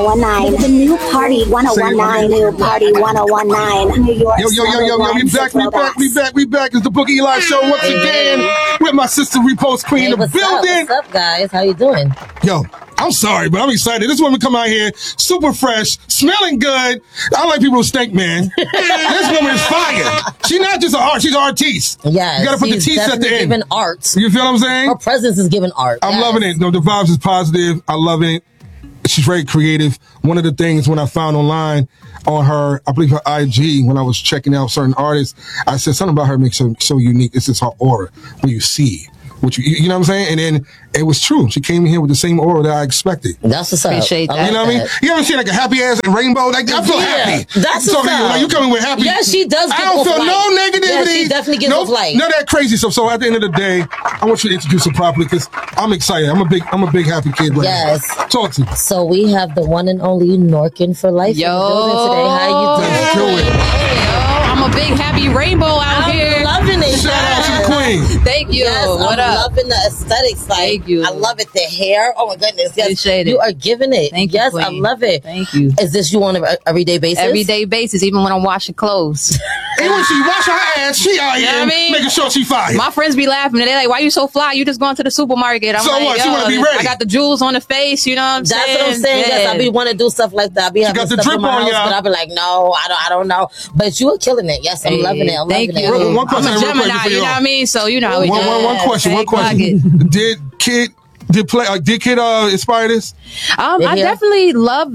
The new party 1019, new party 1019, New York. Yo, we back. It's the Boogie Eli Show once again with my sister Repost Queen in the building. What's up, guys? How you doing? Yo, I'm sorry, but I'm excited. This woman come out here super fresh, smelling good. I like people who stink, man. This woman is fire. She's not just an art, she's an artiste. Yeah, you gotta put the teeth at the end. Giving art. You feel what I'm saying? Her presence is giving art. I'm loving it. No, the vibes is positive. I love it. She's very creative. One of the things when I found online on her, I believe her IG, when I was checking out certain artists, I said something about her makes her so unique. It's just her aura when you see what you know what I'm saying? And then it was true. She came in here with the same aura that I expected. That's what's up. Appreciate that. You know what I mean? You ever seen like a happy ass rainbow? Like I feel happy. That's what's up. Like you coming with happy. Yeah, she does. I don't feel no negativity. Yeah, she definitely gives off light. None of that crazy stuff. So at the end of the day, I want you to introduce her properly because I'm excited. I'm a big happy kid. Right now. Talk to me. So we have the one and only Norkin for life in the building today. How you doing? Let's do it. I'm a big happy rainbow out here. I'm loving it. Shout out to the queen. Thank you. Yes, What I'm up? loving the aesthetics. Like, Thank you. I love it. The hair. Oh my goodness. Yes, Appreciate it. you are giving it. Thank you, yes, queen. I love it. Thank you. Is this you on an everyday basis? Everyday basis, even when I'm washing clothes. And when she wash her ass, she out You know here what I mean? making sure she fire. My friends be laughing. They're like, why you so fly? You just going to the supermarket. I'm So like, what? She yo, wanna be ready. I got the jewels on the face. You know what I'm That's saying? what I'm saying. Yeah. Yes, I be want to do stuff like that. I be having got the stuff drip in my on, house, y'all. but I be like, no, I don't know. But you are killing it. Yes, I'm loving it. I'm Thank loving you. it. One question I'm a real quick Gemini, before you you know go. what I mean? So you know how we do. One question. Did Kid inspire this? I definitely love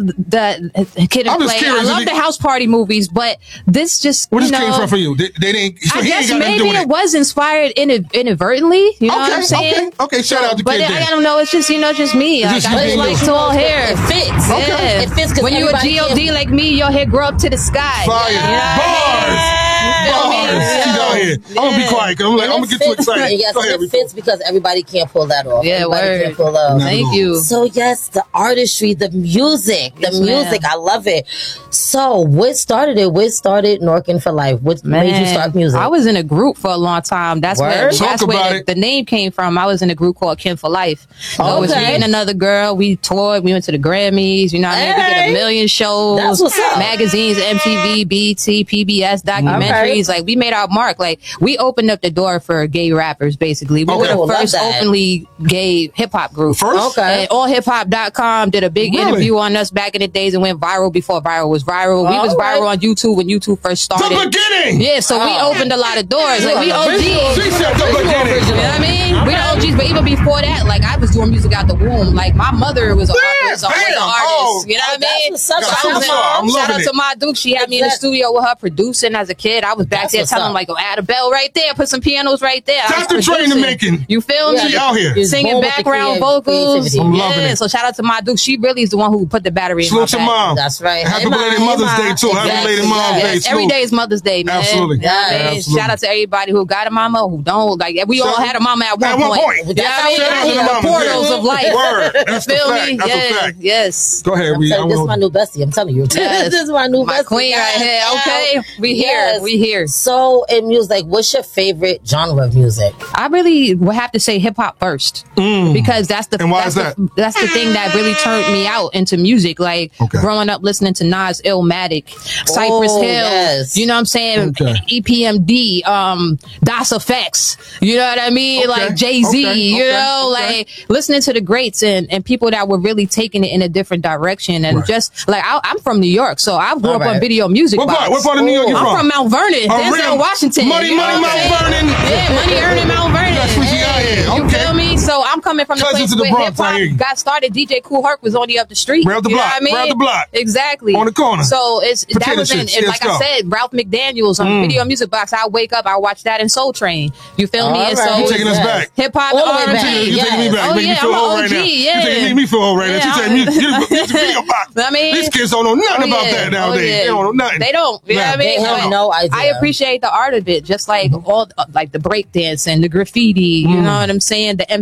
the Kid I'm and just Play. I curious, love the house party movies, but this just Where you this know, came from for you? They didn't. So I he guess ain't got nothing to do maybe with it was inspired inadvertently. You know what I'm saying? Okay. Shout out to But Kid. I then. don't know. It's just just me. It's Like, just I you just being like you. tall hair. It fits. Yeah. It fits because When you a GOD like me, your hair grow up to the sky. Fire. You know what I mean? Bars. She's out here. I'm gonna be quiet. 'Cause I'm gonna get too excited. Yes, Go ahead, it fits because everybody can't pull that off. Yeah, Everybody word. can't pull that off. Thank you. So yes, the artistry, the music, Yes, ma'am. I love it. So what started it? What started Norkin for Life? What made you start music? I was in a group for a long time. That's where, Word? Talk about it. the name came from. I was in a group called Kin for Life. So it was me Okay. and another girl. We toured. We went to the Grammys. You know what I mean? We did Hey. a million shows. That's what's up. Magazines, MTV, BET, PBS, documentaries. Like, we made our mark. Like, we opened up the door for gay rappers, basically. We Okay. were Love the first that. openly gay hip-hop group. First? Okay. And allhiphop.com did a big Really? interview on us back in the days and went viral before viral was viral. We was All right. viral on YouTube when YouTube first started. The beginning. Yeah, so we opened a lot of doors. Like, we OGs. She said the beginning. You know what I mean? We the OGs, but even before that, like, I was doing music out the womb. Like, my mother was an artist. Bam! You know what I mean? That's what's up. Got Shout out, superstar. I'm shout loving out it. to my Duke. She had me in the studio with her producing as a kid. I was back That's there what's telling up. them, like, add a bell right there, put some pianos right there. I was Dr. Dre in the producing. making. You feel me? She out here. It's Singing born with the background vocals. creativity. I'm loving it. So shout out to my Duke. She really is the one who put the battery in my Salute your back. mom. That's right. Happy Hey, Ma. belated Hey, Mother's Ma. Day too. Happy Exactly. belated Mom's Day. Yes, every Salute. day is Mother's Day, man. Absolutely. You know what I mean? Absolutely. Shout out to everybody who got a mama, who don't. Like, we all had a mama at one point. You know That's what how I we got mean? here. The mamas, portals yeah. of life. Word. That's the Feel fact. me? That's a Yeah. fact. Yes. Go ahead, I'm Reed. telling you, this is my new bestie. I'm telling you. Yes. This is my new My bestie. queen right Yes. here. Okay. We here. Yes. We here. So in music, like, what's your favorite genre of music? I really would have to say hip hop first because that's the And why that's is the, that's the thing that really turned me out into music. Like, Okay. growing up listening to Nas, Illmatic, Cypress Hill, yes. you know what I'm saying? Okay. EPMD, Das Effects, you know what I mean? Okay. Like Jay-Z, Okay. you know, Okay. like listening to the greats and people that were really taking it in a different direction. And Right. just like, I'm from New York, so I grew up All on right. video music. What part? box. What part of New York you I'm from Mount Vernon, Oh, Denzel, really? Washington. Money, you know money, what I'm Mount saying? Vernon. Yeah, money earning Mount Vernon. That's where she out here. You Okay. feel me? So I'm coming from the Cousins place of the where Bronx, hip I hear you. hop got started. DJ Kool Herc was only up the street. Right up the You know block. what I mean? Right up the block. Exactly. On the corner. So that Potato was in, chips. and Let's like I go. said, Ralph McDaniels on Video Music Box. I wake up, I watch that in Soul Train. You feel me? All And right. so You taking us back. hip hop, All the way R&B. back. You taking me back. Oh Making me yeah, feel I'm old an right OG. now. Yeah. You taking me feel old right now. She Yeah, said music video box. I mean, These kids don't know nothing about that nowadays. They don't know nothing. They don't. You know what I mean? They have But no idea. I appreciate the art of it, just like all like the break dance and the graffiti. You know what I'm saying? The MC and the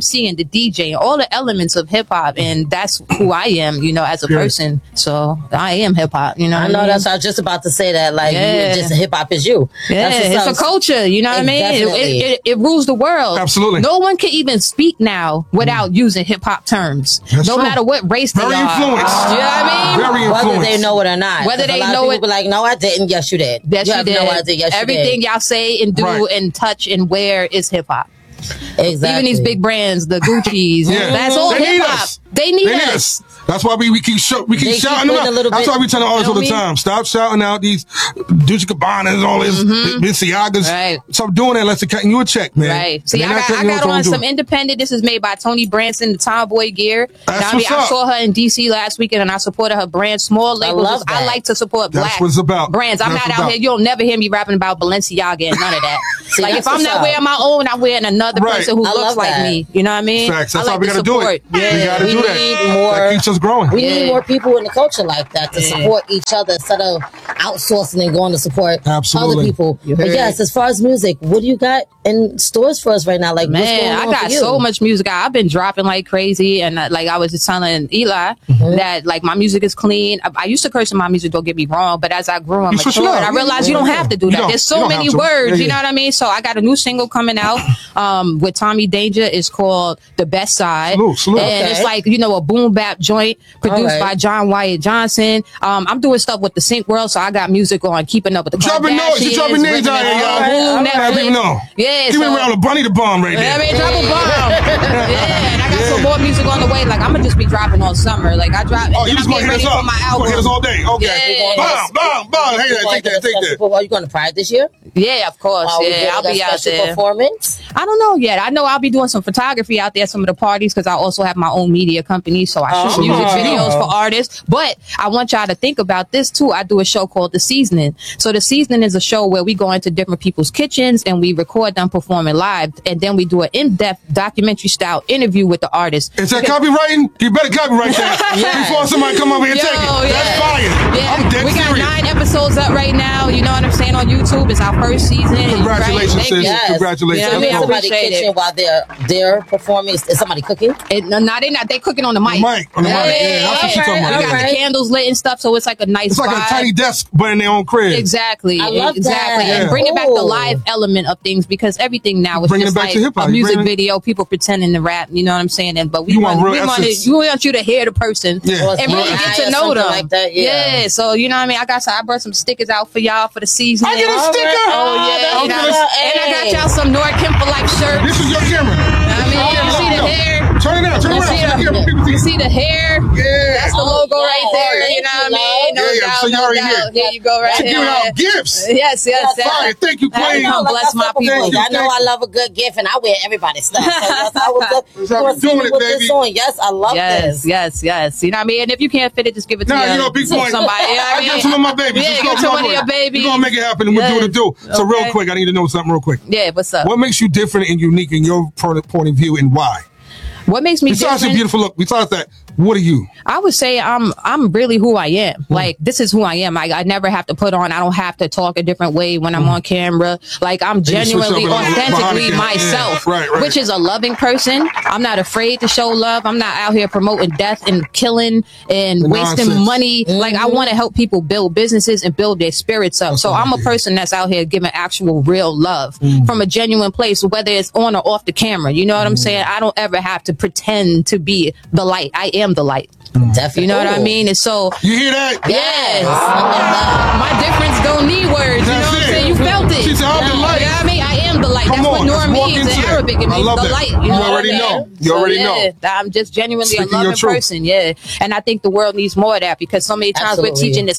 the DJ, all the elements of hip hop, and that's who I am, you know, as a person. So I am hip hop, you know. I know that's what I was just about to say that, like, just hip hop is you. Yeah, it's a culture, you know what I mean? It rules the world. Absolutely. No one can even speak now without using hip hop terms. That's no true. matter what race they Very are. influenced. You know what I mean? Very influenced. Whether they know it or not. Whether they a lot know of people it- be like, no, I didn't. Yes, you did. Yes, you have did. no idea. Yes, you Everything did. y'all say and do Right. and touch and wear is hip hop. Exactly. Even these big brands, the Gucci's, Yeah. that's all They need hip hop. us. They need us. That's why we keep They shouting keep them putting a out. little That's bit- why we tell the artists all the You know what I time. Stop shouting out these Gucci Cabanas, all this Balenciagas. Right. Stop doing that unless they're cutting you a check, man. Right. See, They're I not got cutting you, on don't do some it. independent. This is made by Tony Branson, the Tomboy gear. That's Now, I mean, what's I up. saw her in DC last weekend and I supported her brand. Small labels. love that. I like to support That's black what it's about. brands. I'm That's not what out it's here. about. You'll never hear me rapping about Balenciaga and none of that. See, like, that's if I'm what's not up. wearing my own, I'm wearing another Right. person who I looks love like that. me. You know what I mean? Facts. That's I how like we to got to do support. it. We got to we do that. need more. That keeps us growing. We need Yeah. more people in the culture like that to support each other instead of outsourcing and going to support Absolutely. other people. You But heard. yes, as far as music, what do you got in stores for us right now? Like, what's going Man, I on got for you? so much music. I've been dropping like crazy, and like I was just telling Eli that like my music is clean. I used to curse in my music. Don't get me wrong, but as I grew and You switch it matured, up. I realized you don't have to do You that. don't. There's You so don't many have to. words. Yeah, You yeah. know what I mean? So I got a new single coming out with Tommy Danger. It's called The Best Side, Salute. and it's Okay. like a boom bap joint produced Alright. by John Wyatt Johnson. I'm doing stuff with the Sync World, so I got music on Keeping Up with the Dropping noise. You Kardashians, dropping names out here, Rhythm y'all. and Boom, Alright, Let people Netflix. know. Yeah, Give me so- around the bunny the bomb right there. I mean, drop a bomb. Yeah, and I got some more music on the way. Like, I'm gonna just be dropping all summer. Like, I drop. Oh, you just I'm gonna getting hit us ready for up. my You album. gonna hit us all day. Okay. Yeah. Bomb. Hey, take that. Are you going to Pride this year? Yeah, of course. Are we Yeah, doing I'll be a out special there. performance? I don't know yet. I know I'll be doing some photography out there, some of the parties, because I also have my own media company. So I shoot music videos for artists. But I want y'all to think about this too. I do a show called The Seasoning. So The Seasoning is a show where we go into different people's kitchens and we record them performing live. And then we do an in-depth documentary style interview with the artist. Is that copywriting? You better copyright that Yes. before somebody come over here and take it. That's fire. Yeah, I'm dead we got serious. 9 episodes up right now. You know what I'm saying, on YouTube. It's our first season. Congratulations, Right? Thank sis. you. Yes. Congratulations. Yeah, So I mean, in I somebody's appreciate kitchen it. while they're performing. Is somebody cooking? They cooking on the mic. On the mic. Yeah, that's what she's talking about. We got Alright. the candles lit and stuff, so it's like a nice It's like vibe. a tiny desk, but in their own crib. Exactly. I love exactly. that. And bringing back the Ooh. live element of things, because everything now is Bringing just it back like to hip-hop. a You music bringing it- video, people pretending to rap, you know what I'm saying? But we You want real we essence. want you to hear the person Yeah. and really Real get to eye or know something them. like that, yeah. So you know what I mean? I brought some stickers out for y'all for the season. I get a sticker. Oh yeah, I'm and gonna- I got y'all some Norkin for Life shirts. This is your camera. I mean, you see the hair. Turn it out. Turn it You around. see So the camera, the, people you see. see the hair? Yeah. That's the logo right yes. there. Thank You know what I you, mean? No love. Yeah, doubt. so you no already doubt. here. Here you go, right To here. give out gifts. Yes. Fire. Thank you, I Queen. know. Bless my people. Thank you. I know I love a good gift, and I wear everybody's stuff. So yes, I was That's how we doing it, with baby. this on. Yes, I love this. Yes. You know what I mean? And if you can't fit it, just give it to Nah, you know, big point. somebody. You know what I got some of my babies. Yeah, Let's give go. it to one of your babies. We're going to make it happen, and we'll do what it do. So real Okay. quick, I need to know something real quick. Yeah, what's up? What makes you different and unique in your point of view, and why? What makes me Besides the different? beautiful look, besides that, what are you? I would say I'm really who I am. Like, this is who I am. I never have to put on. I don't have to talk a different way when I'm on camera. Like, I'm you switch genuinely, up a little bit behind authentically the camera. myself, Yeah, right. which is a loving person. I'm not afraid to show love. I'm not out here promoting death and killing and The wasting nonsense. money. Like, I want to help people build businesses and build their spirits up. So I'm a yeah. person that's out here giving actual real love from a genuine place, whether it's on or off the camera. You know what I'm saying? I don't ever have to pretend to be the light. I am the light. Definitely. You know what I mean? And so, You hear that? yes. I love that. My difference don't need words. You know That's what I'm it. saying? You felt it. She said, I'm the light. You know what I mean? I am the light. Come That's on, what Nur let's walk means in into it. Arabic. It I means love the that. light. You know already what I know. mean? You already know. I'm just genuinely Speaking a your loving truth. person. Yeah. And I think the world needs more of that, because so many times we're Absolutely. teaching this,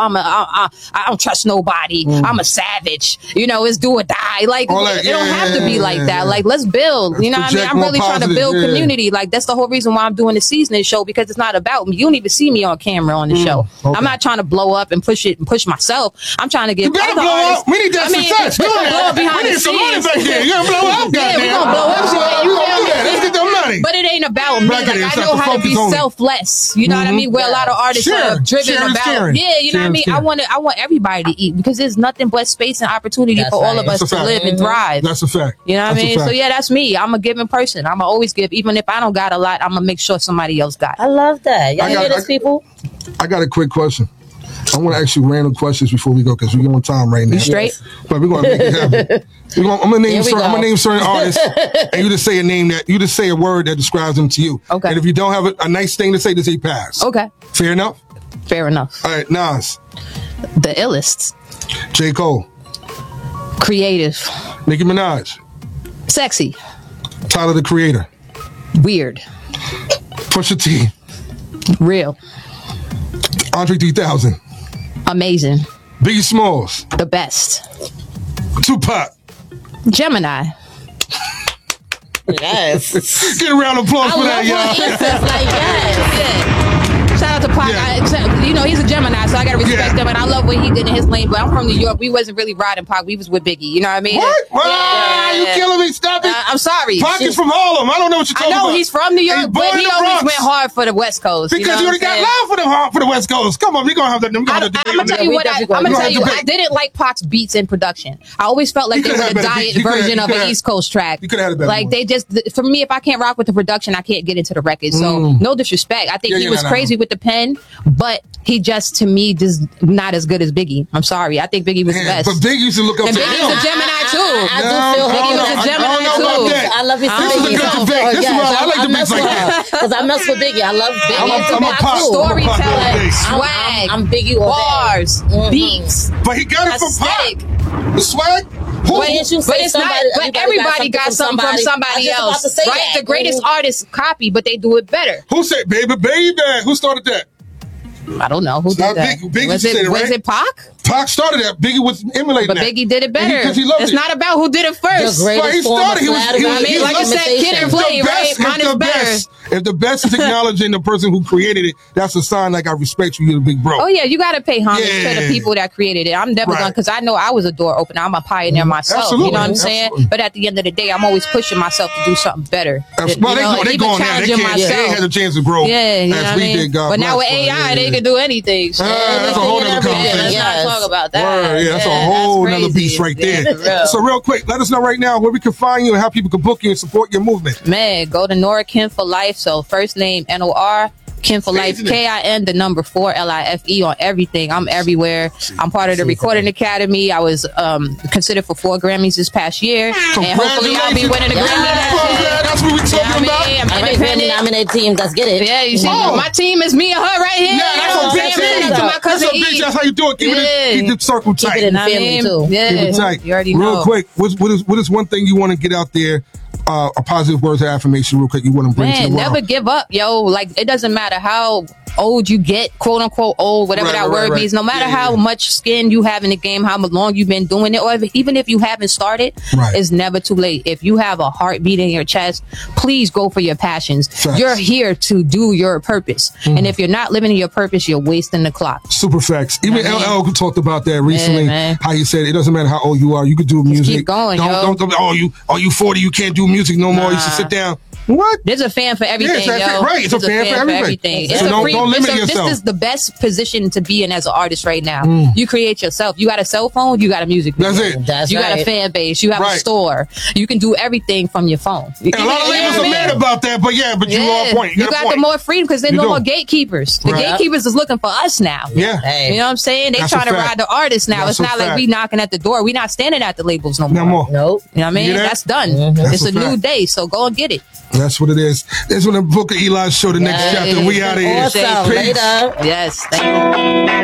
I don't trust nobody. I'm a savage. You know, it's do or die. Like, All that, it don't have to be like that. Like, let's build. You know what I mean? project I'm more really trying to positive, build yeah. community. Like, that's the whole reason why I'm doing the seasoning show, because it's not about me. You don't even see me on camera on the show. okay. I'm not trying to blow up and push myself. I'm trying to get You better other blow artists. up. We need that success. Blow Go ahead. up behind We need the some scenes. money back there. You're gonna blow up, Yeah, we gonna blow up. So we gonna do that. Let's get that money. But it ain't about me. Back Like, in, it's I not know the how to be focus only. selfless. You know what I mean? Where a lot of artists are driven Sharing, about. sharing. Yeah, you know what I mean? Sharing. I want everybody to eat because there's nothing but space and opportunity That's for all of right. us That's a to fact. live and thrive. That's a fact. You know what I That's a mean? So fact. yeah, that's me. I'm a giving person. I'm always give. Even if I don't got a lot, I'm gonna make sure somebody else got. I love that. Y'all I got- hear this, people? I got a quick question. I want to ask you random questions before we go because we're on time right now. You straight? But we're gonna make it happen. I'm gonna name Here we go. certain artists, and you just say a name you just say a word that describes them to you. Okay. And if you don't have a nice thing to say, just say pass. Okay. Fair enough. Fair enough. All right, Nas, The illest, J. Cole, creative, Nicki Minaj, sexy, Tyler the Creator, weird, Pusha T, real, Andre 3000, amazing, Biggie Smalls, the best, Tupac. Gemini. Yes. Get a round of applause I for love that, when y'all. Issa is like, yes. Yeah. Shout out to Pac. Yeah. You know, he's a Gemini, so I gotta respect Yeah. him. And I love what he did in his lane. But I'm from New York. We wasn't really riding Pac. We was with Biggie. You know what I mean? What? Wow, Yeah. you killing me? Stop it. I'm sorry. Pac is from Harlem. I don't know what you're I talking know about. he's from New He's York, born but in he the always Bronx. went hard for the West Coast. Because you already got love for the West Coast. Come on, we gonna have that. I'm gonna tell you what. I'm gonna tell you. I didn't like Pac's beats in production. I always felt like He they could've were had a better diet beats. He could've- version he of an could've- East Coast track. he could've had a better Like one. they just, for me, if I can't rock with the production, I can't get into the record. So no disrespect. I think Yeah, he yeah, was no. crazy with the pen, but he just to me just not as good as Biggie. I'm sorry. I think Biggie was the Man, best. but Big used to look up And to Biggie's him. a Gemini too. I do No, feel I don't Biggie know. was a I Gemini don't know too. about that. I love his This is a Biggie. good So, debate. This is why I like the mess beats like that. because I mess with Biggie. I love Biggie. I'm a and Tupac Pac. too. Storytelling, I'm- swag, I'm Biggie all day. bars, beats, But he got it from aesthetic. Pac. The swag. Who? But didn't you But say it's not. somebody- But everybody got something from somebody I was else, just about to say right? that. The greatest artists copy, but they do it better. Who said baby, baby? Who started that? I don't know who did not that. Biggie Was said it, it right? was it Pac? Pac started that. Biggie was emulating But that. Biggie did it better. Because he loved It's it. not about who did it first. The greatest Right, he form of started. He was- flattery he was- is I mean, like I said, imitation. kid and play, right? Mine is better. If the best is acknowledging the person who created it, that's a sign like I respect you. You're the big bro. Oh yeah, you got to pay homage to Yeah. the people that created it. I'm never Right. gonna, because I know I was a door opener. I'm a pioneer myself. Absolutely. You know what I'm saying? Absolutely. But at the end of the day, I'm always pushing myself to do something better. Well, You know, they even going now. They challenging can't. They ain't myself. had a chance to grow. Yeah, you know as what I we mean? did. God But now with bless, AI, they can do anything. So that's a whole Anything nother and everything. conversation. let's Yes. not talk about that. Word, yeah, that's a Yeah, whole that's nother crazy. beast right Yeah, there. for real. So real quick, let us know right now where we can find you and how people can book you and support your movement. Man, go to Nora Kin for Life. So first name Nor Kin for Life, Isn't it? KIN, the number 4 LIFE on everything. I'm everywhere. I'm part of the Recording Academy. I was considered for 4 Grammys this past year, and hopefully I'll be winning a Congratulations. Grammy next Oh, year. yeah, that's what we You know talking what I about. mean? I'm All right, Grammy independent. nominated teams. Let's get it. Yeah, you see, Oh. my team is me and her right here. Yeah, that's a big that's thing. it. To my That's cousin a big. E. That's how you do it. Keep Yeah. the circle tight. it in the Know what I family, mean? too. Yeah, Keep it tight. you already real know. quick, what is one thing you want to get out there? A positive words of affirmation, real quick. You want to bring to the Man, world. never give up, yo. Like, it doesn't matter how old you get, quote unquote old, whatever Right, that right, word right. means. No matter Yeah, how yeah. much skin you have in the game, how long you've been doing it, or even if you haven't started, Right. it's never too late. If you have a heartbeat in your chest, please go for your passions. Facts. You're here to do your purpose. And if you're not living in your purpose, you're wasting the clock. Super facts. Even Yeah, man. LL talked about that recently. man. How he said it doesn't matter how old you are, you could do music. keep going, don't, yo. oh you 40, you can't do music no more. You should Nah. sit down. What? There's a fan for everything, Yeah, it's yo. right. It's a fan for everything. It's So a don't limit this yourself. is the best position to be in as an artist right now. You create yourself. You got a cell phone, you got a music video. That's it. That's you got a right. fan base, you have Right. a store. You can do everything from your phone. And a lot of labels are mad about that, but yeah, but you are on point. You got a got point. the more freedom because there's You no do. more gatekeepers. The Right. gatekeepers is looking for us now. Yeah. Hey. You know what I'm saying? They That's a trying to fact. ride the artists now. That's it's a not like fact. we knocking at the door. We not standing at the labels no more. No more. Nope. You know what I mean? You hear that? That's done. That's It's a a new fact. day, so go and get it. That's what it is. That's when the Book of Eli show the next Yes. chapter. We out of here. Awesome. Peace. Later. Yes. Thank you.